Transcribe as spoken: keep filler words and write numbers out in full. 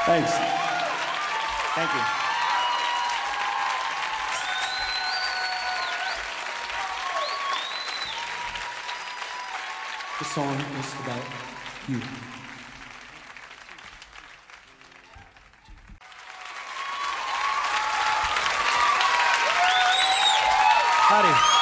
Thanks. Thank you. This song is about you. Howdy.